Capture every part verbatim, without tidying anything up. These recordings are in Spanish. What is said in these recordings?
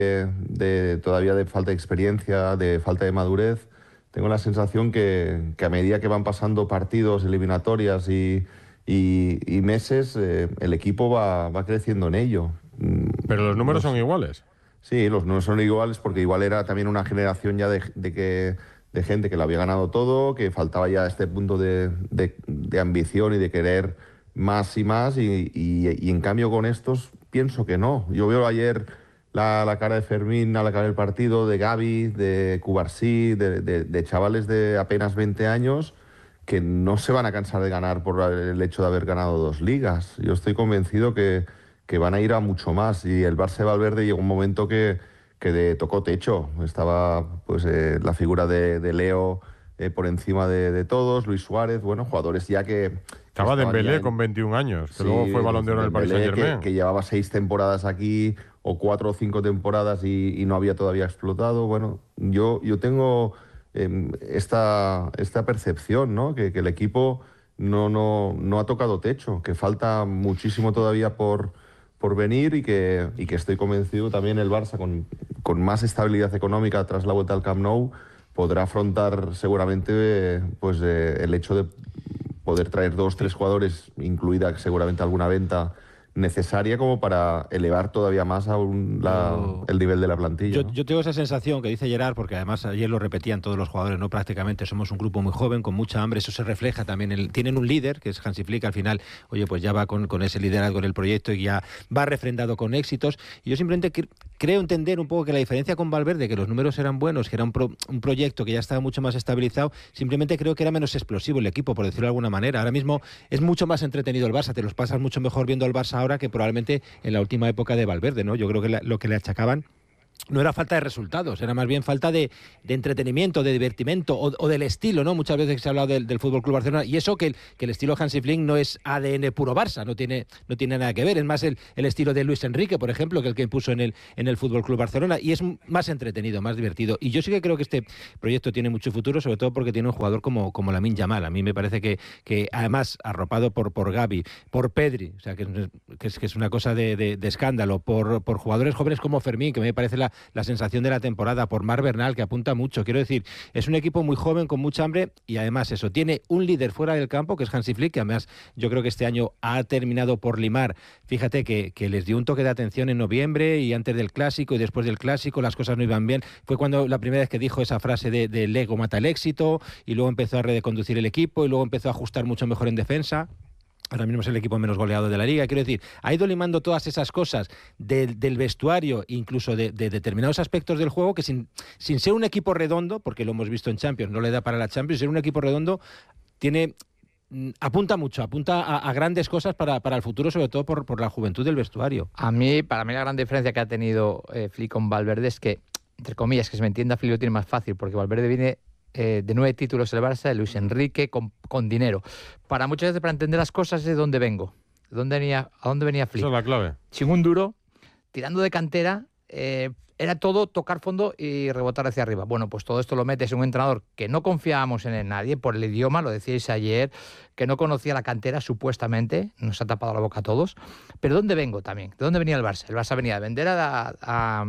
de, de todavía de falta de experiencia, de falta de madurez. Tengo la sensación que, que a medida que van pasando partidos, eliminatorias y, y, y meses, eh, el equipo va, va creciendo en ello. Pero los números Los, son iguales. Sí, los números son iguales porque igual era también una generación ya de, de que, de gente que lo había ganado todo, que faltaba ya este punto de, de, de ambición y de querer más y más, y, y, y en cambio con estos pienso que no. Yo veo ayer la, la cara de Fermín al acabar el partido, de Gavi, de Cubarsí, de, de, de chavales de apenas veinte años que no se van a cansar de ganar por el hecho de haber ganado dos ligas. Yo estoy convencido que, que van a ir a mucho más, y el Barça de Valverde llegó un momento que, que de, tocó techo. Estaba pues eh, la figura de, de Leo eh, por encima de, de todos, Luis Suárez, bueno, jugadores ya que... que Estaba estaban ya Dembélé en, con veintiún años, que sí, luego fue Balón de Oro en el Paris Dembélé, Saint-Germain. que, que llevaba seis temporadas aquí, o cuatro o cinco temporadas, y, y no había todavía explotado. Bueno, yo, yo tengo eh, esta, esta percepción, ¿no? Que, que el equipo no, no, no ha tocado techo, que falta muchísimo todavía por, por venir, y que, y que estoy convencido también el Barça, con, con más estabilidad económica tras la vuelta al Camp Nou, podrá afrontar seguramente eh, pues, eh, el hecho de poder traer dos, tres jugadores, incluida seguramente alguna venta necesaria, como para elevar todavía más aún la, Yo- el nivel de la plantilla. Yo, ¿no? yo tengo esa sensación que dice Gerard, porque además ayer lo repetían todos los jugadores, no prácticamente, somos un grupo muy joven, con mucha hambre, eso se refleja también. En tienen un líder, que es Hansi Flick, al final, oye, pues ya va con, con ese liderazgo en el proyecto y ya va refrendado con éxitos. Y yo simplemente cre- creo entender un poco que la diferencia con Valverde, que los números eran buenos, que era un, pro, un proyecto que ya estaba mucho más estabilizado, simplemente creo que era menos explosivo el equipo, por decirlo de alguna manera. Ahora mismo es mucho más entretenido el Barça, te los pasas mucho mejor viendo al Barça ahora que probablemente en la última época de Valverde, ¿no? Yo creo que la, lo que le achacaban no era falta de resultados, era más bien falta de, de entretenimiento, de divertimento o, o del estilo, ¿no? Muchas veces se ha hablado del, del Fútbol Club Barcelona, y eso que el, que el estilo Hansi Flick no es A D N puro Barça, no tiene, no tiene nada que ver, es más el, el estilo de Luis Enrique, por ejemplo, que el que impuso en el, en el Fútbol Club Barcelona, y es más entretenido, más divertido. Y yo sí que creo que este proyecto tiene mucho futuro, sobre todo porque tiene un jugador como, como Lamine Yamal. A mí me parece que, que además, arropado por, por Gavi, por Pedri, o sea, que, que, es, que es una cosa de, de, de escándalo, por, por jugadores jóvenes como Fermín, que me parece la, la sensación de la temporada, por Marc Bernal, que apunta mucho. Quiero decir, es un equipo muy joven, con mucha hambre, y además eso, tiene un líder fuera del campo, que es Hansi Flick, que además yo creo que este año ha terminado por limar. Fíjate que, que les dio un toque de atención en noviembre y antes del Clásico, y después del Clásico las cosas no iban bien. Fue cuando la primera vez que dijo esa frase de, de el ego mata el éxito, y luego empezó a reconducir el equipo, y luego empezó a ajustar mucho mejor en defensa. Ahora mismo es el equipo menos goleado de la Liga. Quiero decir, ha ido limando todas esas cosas del, del vestuario, incluso de, de determinados aspectos del juego, que sin, sin ser un equipo redondo, porque lo hemos visto en Champions, no le da para la Champions, ser un equipo redondo tiene... apunta mucho, apunta a, a grandes cosas para, para el futuro, sobre todo por, por la juventud del vestuario. A mí, para mí la gran diferencia que ha tenido eh, Flick con Valverde es que, entre comillas, que se me entienda, Flick lo tiene más fácil, porque Valverde viene eh, de nueve títulos el Barça, de Luis Enrique, con, con dinero. Para muchas veces, para entender las cosas, es de dónde vengo, de dónde venía, a dónde venía Flick. Esa es la clave. Sin un duro, tirando de cantera, eh, era todo tocar fondo y rebotar hacia arriba. Bueno, pues todo esto lo metes en un entrenador que no confiábamos en él, nadie, por el idioma, lo decíais ayer, que no conocía la cantera, supuestamente, nos ha tapado la boca a todos. Pero ¿dónde vengo también? ¿De dónde venía el Barça? El Barça venía de vender a... a, a,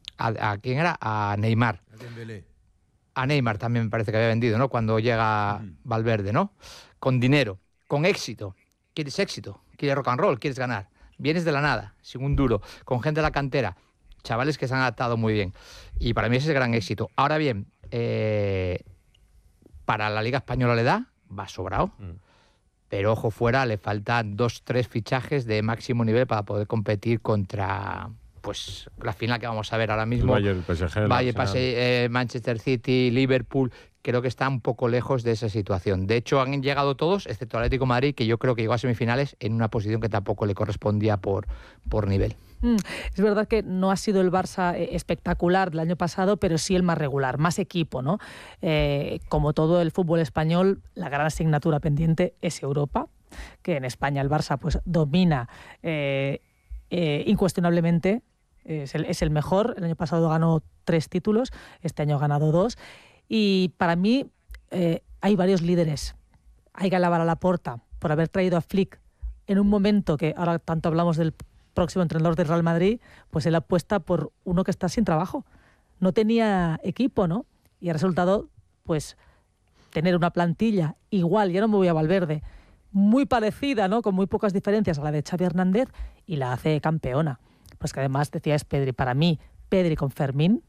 a, a ¿quién era? A Neymar. A Neymar también me parece que había vendido, ¿no? Cuando llega Valverde, ¿no? Con dinero, con éxito. ¿Quieres éxito? ¿Quieres rock and roll? ¿Quieres ganar? Vienes de la nada, sin un duro, con gente de la cantera, chavales que se han adaptado muy bien. Y para mí ese es el gran éxito. Ahora bien, eh, para la Liga Española le da, va sobrado. Mm. Pero ojo, fuera le faltan dos, tres fichajes de máximo nivel para poder competir contra... pues la final que vamos a ver ahora mismo, Bayern, P S G, Bayern, P S G, eh, Manchester City, Liverpool, creo que está un poco lejos de esa situación. De hecho, han llegado todos, excepto Atlético de Madrid, que yo creo que llegó a semifinales en una posición que tampoco le correspondía por, por nivel. Mm, es verdad que no ha sido el Barça espectacular del año pasado, pero sí el más regular, más equipo, ¿no? Eh, como todo el fútbol español, la gran asignatura pendiente es Europa, que en España el Barça pues domina eh, eh, incuestionablemente. Es el, es el mejor. El año pasado ganó tres títulos, este año ha ganado dos. Y para mí eh, hay varios líderes. Hay que alabar a Laporta por haber traído a Flick en un momento que ahora tanto hablamos del próximo entrenador del Real Madrid, pues él apuesta por uno que está sin trabajo. No tenía equipo, ¿no? Y el resultado, pues, tener una plantilla igual, ya no me voy a Valverde, muy parecida, ¿no? Con muy pocas diferencias a la de Xavi Hernández, y la hace campeona. Pues que además, decías Pedri, para mí, Pedri con Fermín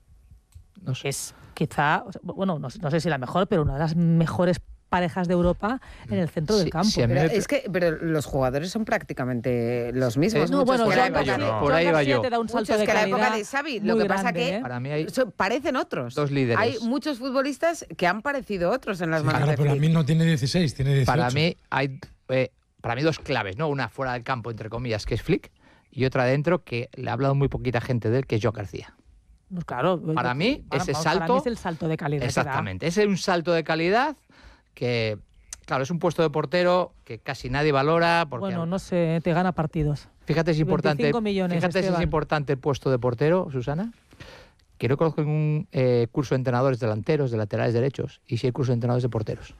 No sé. es quizá, bueno, no, no sé si la mejor, pero una de las mejores parejas de Europa en el centro Sí, del campo. sí, a mí Pero me- es que pero los jugadores son prácticamente los mismos. No, muchos bueno, que por la ahí va época yo, de- no. por ahí va García yo. te da un salto Muchos de que la época calidad de Xavi, lo muy que pasa grande, que ¿eh? Para mí hay son- parecen otros. dos líderes. Hay muchos futbolistas que han parecido otros en las Sí, manos claro, de pero a Flick. mí no tiene dieciséis, tiene dieciocho. Para mí hay eh, para mí dos claves, ¿no? Una fuera del campo, entre comillas, que es Flick, y otra dentro, que le ha hablado muy poquita gente de él, que es Joan García. Pues claro, Para mí, para- ese vamos, para salto- mí es el salto de calidad. que da. Exactamente. Ese es un salto de calidad que, claro, es un puesto de portero que casi nadie valora. Porque Bueno, no sé, te gana partidos. Fíjate, es importante. veinticinco millones, Fíjate si es Esteban. importante el puesto de portero, Susana. Que no conozco ningún eh, curso de entrenadores delanteros, de laterales derechos, y sí hay curso de entrenadores de porteros.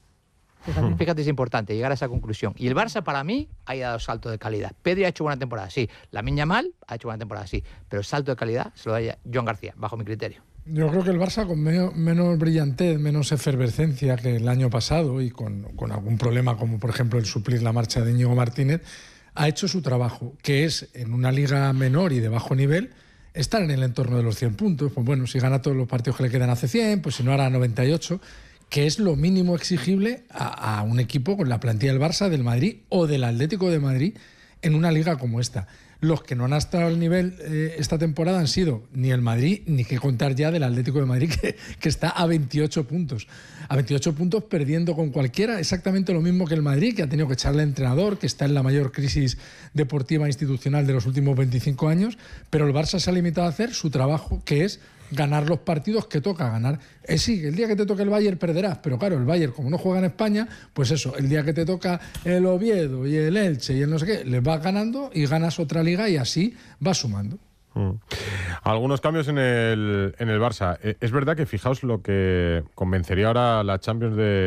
Fíjate. Fíjate, es importante llegar a esa conclusión. Y el Barça, para mí, ha dado salto de calidad. Pedri ha hecho buena temporada, sí. Lamine Yamal ha hecho buena temporada, sí. Pero el salto de calidad se lo da Joan García, bajo mi criterio. Yo creo que el Barça con menos, menos brillantez, menos efervescencia que el año pasado y con, con algún problema como por ejemplo el suplir la marcha de Íñigo Martínez, ha hecho su trabajo, que es en una liga menor y de bajo nivel estar en el entorno de los cien puntos. Pues bueno, si gana todos los partidos que le quedan hace cien, pues si no hará noventa y ocho, que es lo mínimo exigible a, a un equipo con la plantilla del Barça, del Madrid o del Atlético de Madrid en una liga como esta. Los que no han estado al nivel eh, esta temporada han sido ni el Madrid, ni que contar ya del Atlético de Madrid, que, que está a veintiocho puntos. A veintiocho puntos perdiendo con cualquiera, exactamente lo mismo que el Madrid, que ha tenido que echarle al entrenador, que está en la mayor crisis deportiva e institucional de los últimos veinticinco años, pero el Barça se ha limitado a hacer su trabajo, que es ganar los partidos que toca ganar. Eh, sí, el día que te toque el Bayern perderás, pero claro, el Bayern, como no juega en España, pues eso, el día que te toca el Oviedo y el Elche y el no sé qué, les vas ganando y ganas otra liga y así vas sumando. Mm. Algunos cambios en el, en el Barça. Eh, Es verdad que fijaos lo que convencería ahora a la Champions de